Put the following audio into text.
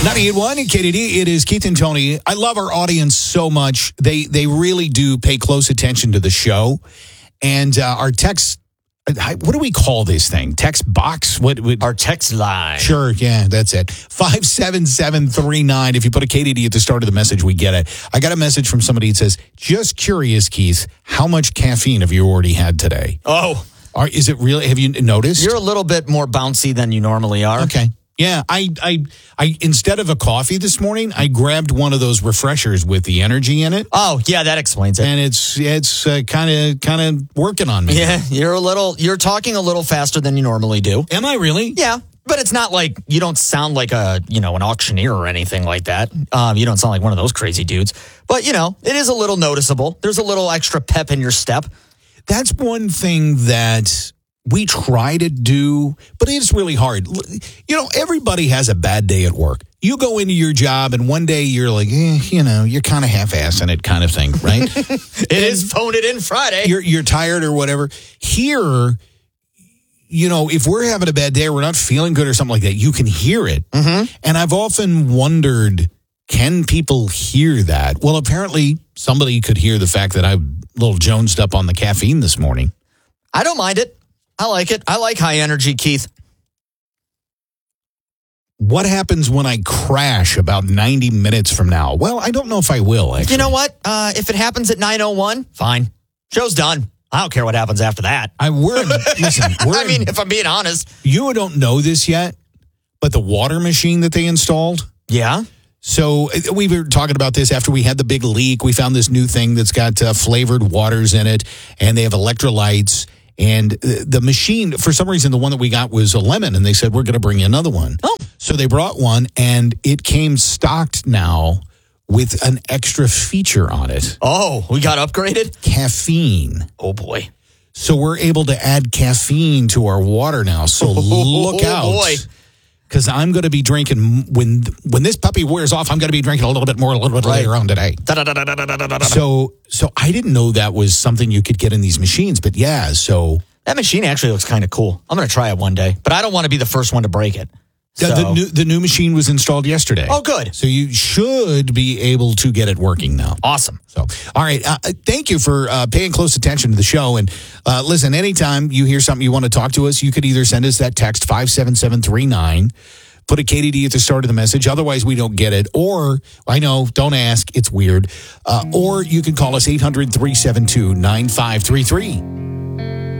98.1 and KDD, it is Keith and Tony. I love our audience so much. They really do pay close attention to the show. And our text, what do we call this thing? Text box? Our text line. Sure, yeah, that's it. 57739. If you put a KDD at the start of the message, we get it. I got a message from somebody that says, just curious, Keith, how much caffeine have you already had today? Oh. Is it really? Have you noticed? You're a little bit more bouncy than you normally are. Okay. Yeah, I instead of a coffee this morning, I grabbed one of those refreshers with the energy in it. Oh, yeah, that explains it. And it's kind of working on me. Yeah, you're talking a little faster than you normally do. Am I really? Yeah, but it's not like you don't sound like an auctioneer or anything like that. You don't sound like one of those crazy dudes. But, it is a little noticeable. There's a little extra pep in your step. That's one thing that we try to do, but it's really hard. Everybody has a bad day at work. You go into your job and one day you're like, you're kind of half-assing it kind of thing, right? It is phone it in Friday. You're tired or whatever. Here, if we're having a bad day or we're not feeling good or something like that, you can hear it. Mm-hmm. And I've often wondered, can people hear that? Well, apparently somebody could hear the fact that I'm a little jonesed up on the caffeine this morning. I don't mind it. I like it. I like high energy, Keith. What happens when I crash about 90 minutes from now? Well, I don't know if I will, actually. You know what? If it happens at 9:01, fine. Show's done. I don't care what happens after that. If I'm being honest. You don't know this yet, but the water machine that they installed? Yeah. So we were talking about this after we had the big leak. We found this new thing that's got flavored waters in it, and they have electrolytes. And the machine, for some reason, the one that we got was a lemon, and they said, we're going to bring you another one. Oh. So they brought one, and it came stocked now with an extra feature on it. Oh, we got upgraded? Caffeine. Oh, boy. So we're able to add caffeine to our water now. So look out. Oh, boy. Because I'm going to be drinking, when this puppy wears off, I'm going to be drinking a little bit later on today. So I didn't know that was something you could get in these machines, but yeah, so. That machine actually looks kind of cool. I'm going to try it one day, but I don't want to be the first one to break it. The new machine was installed yesterday. Oh, good. So you should be able to get it working now. Awesome. So, all right. Thank you for paying close attention to the show. And listen, anytime you hear something you want to talk to us, you could either send us that text 57739, put a KDD at the start of the message. Otherwise, we don't get it. Or, I know, don't ask. It's weird. Or you can call us 800-372-9533.